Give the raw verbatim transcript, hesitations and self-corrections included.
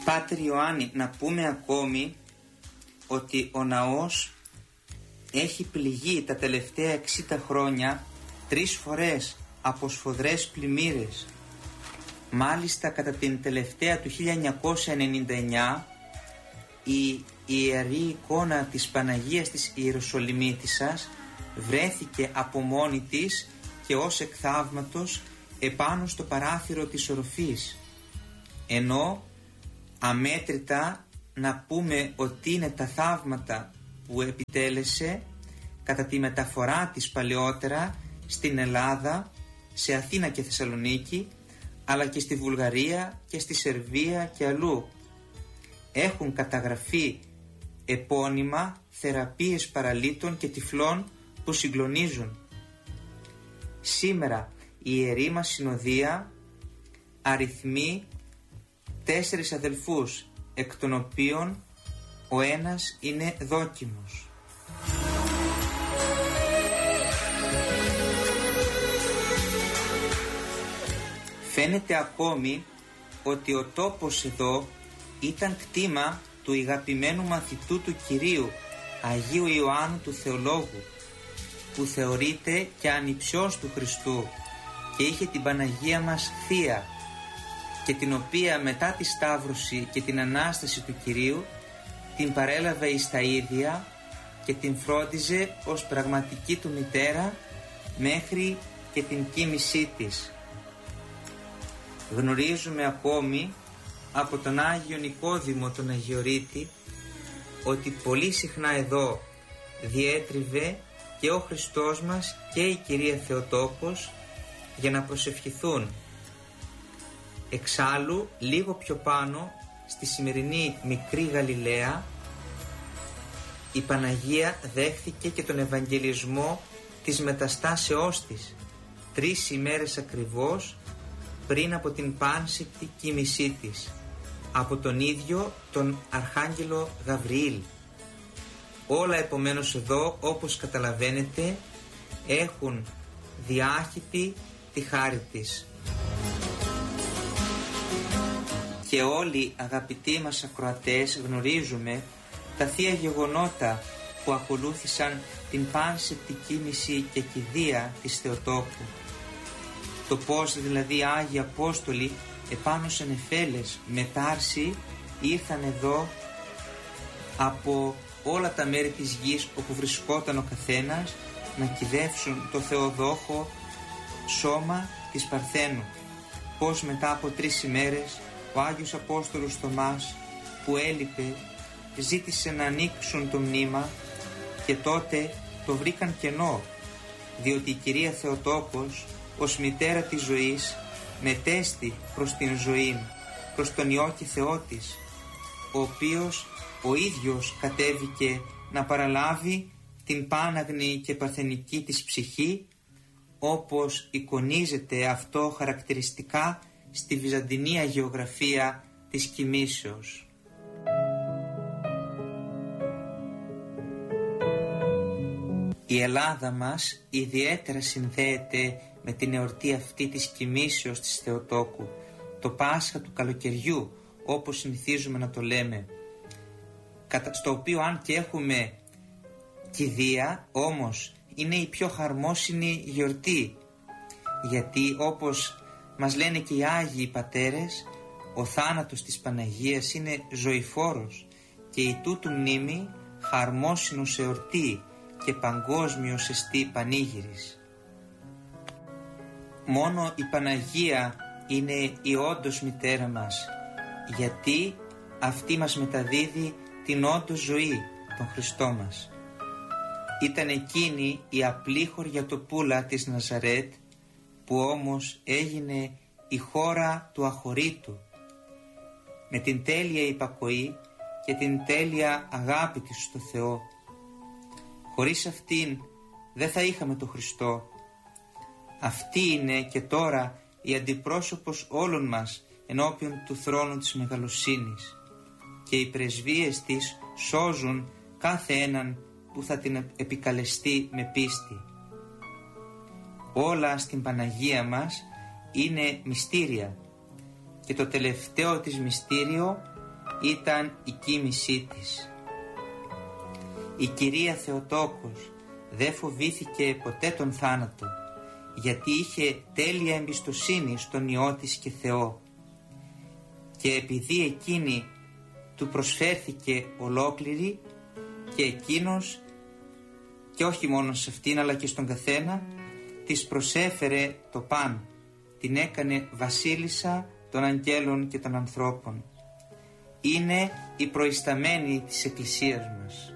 Πάτερ Ιωάννη, να πούμε ακόμη ότι ο ναός έχει πληγεί τα τελευταία εξήντα χρόνια τρεις φορές από σφοδρές πλημμύρες. Μάλιστα κατά την τελευταία του χίλια εννιακόσια ενενήντα εννιά η ιερή εικόνα της Παναγίας της Ιεροσολυμίτισσας βρέθηκε από μόνη της και ως εκ θαύματος επάνω στο παράθυρο της οροφής, ενώ αμέτρητα να πούμε ότι είναι τα θαύματα που επιτέλεσε κατά τη μεταφορά της παλαιότερα στην Ελλάδα, σε Αθήνα και Θεσσαλονίκη, αλλά και στη Βουλγαρία και στη Σερβία και αλλού. Έχουν καταγραφεί επώνυμα θεραπείες παραλύτων και τυφλών που συγκλονίζουν. Σήμερα η Ιερή μας Συνοδεία αριθμεί τέσσερις αδελφούς, εκ των οποίων ο ένας είναι δόκιμος. Φαίνεται ακόμη ότι ο τόπος εδώ ήταν κτήμα του ηγαπημένου μαθητού του Κυρίου, Αγίου Ιωάννου του Θεολόγου, που θεωρείται και ανιψιός του Χριστού και είχε την Παναγία μας θεία, και την οποία μετά τη Σταύρωση και την Ανάσταση του Κυρίου την παρέλαβε εις τα ίδια και την φρόντιζε ως πραγματική του μητέρα μέχρι και την κοίμησή της. Γνωρίζουμε ακόμη από τον Άγιο Νικόδημο τον Αγιορείτη ότι πολύ συχνά εδώ διέτριβε και ο Χριστός μας και η Κυρία Θεοτόκος για να προσευχηθούν. Εξάλλου, λίγο πιο πάνω, στη σημερινή μικρή Γαλιλαία, η Παναγία δέχθηκε και τον Ευαγγελισμό της μεταστάσεώς της, τρεις ημέρες ακριβώς πριν από την πάνσηκτη κοίμησή της, από τον ίδιο τον Αρχάγγελο Γαβριήλ. Όλα επομένως εδώ, όπως καταλαβαίνετε, έχουν διάχυτη τη χάρη της. Και όλοι, αγαπητοί μας ακροατές, γνωρίζουμε τα θεία γεγονότα που ακολούθησαν την πάνσηκτη κοίμηση και κηδεία της Θεοτόκου. Το πώς δηλαδή Άγιοι Απόστολοι επάνω σε νεφέλες με τάρση ήρθαν εδώ από όλα τα μέρη της γης όπου βρισκόταν ο καθένας να κηδεύσουν το Θεοδόχο σώμα της Παρθένου. Πώς μετά από τρεις ημέρες ο Άγιος Απόστολος Θωμάς, που έλειπε, ζήτησε να ανοίξουν το μνήμα και τότε το βρήκαν κενό, διότι η Κυρία Θεοτόκος ως μητέρα της ζωής μετέστη προς την ζωή, προς τον Υιό και Θεό της, ο οποίος ο ίδιος κατέβηκε να παραλάβει την πάναγνη και παρθενική της ψυχή, όπως εικονίζεται αυτό χαρακτηριστικά στη βυζαντινή αγιογραφία της κοιμήσεως. Η Ελλάδα μας ιδιαίτερα συνδέεται με την εορτή αυτή της κοιμήσεως της Θεοτόκου, το Πάσχα του καλοκαιριού, όπως συνηθίζουμε να το λέμε, στο οποίο αν και έχουμε κηδεία, όμως είναι η πιο χαρμόσυνη γιορτή, γιατί όπως μας λένε και οι Άγιοι Πατέρες, ο θάνατος της Παναγίας είναι ζωηφόρος και η τούτου μνήμη χαρμόσυνος εορτή και παγκόσμιος εστί πανήγυρης. Μόνο η Παναγία είναι η όντως μητέρα μας, γιατί αυτή μας μεταδίδει την όντως ζωή, τον Χριστό μας. Ήταν εκείνη η απλή χωριατοπούλα της Ναζαρέτ, που όμως έγινε η χώρα του αχωρήτου, με την τέλεια υπακοή και την τέλεια αγάπη της στο Θεό. Χωρίς αυτήν δεν θα είχαμε τον Χριστό. Αυτή είναι και τώρα η αντιπρόσωπος όλων μας ενώπιον του θρόνου της μεγαλοσύνης, και οι πρεσβείες της σώζουν κάθε έναν που θα την επικαλεστεί με πίστη. Όλα στην Παναγία μας είναι μυστήρια, και το τελευταίο της μυστήριο ήταν η κοίμησή της. Η κυρία Θεοτόκος δεν φοβήθηκε ποτέ τον θάνατο, γιατί είχε τέλεια εμπιστοσύνη στον Υιό της και Θεό, και επειδή εκείνη του προσφέρθηκε ολόκληρη, και εκείνος, και όχι μόνο σε αυτήν αλλά και στον καθένα, της προσέφερε το παν, την έκανε βασίλισσα των αγγέλων και των ανθρώπων. Είναι η προϊσταμένη της Εκκλησίας μας.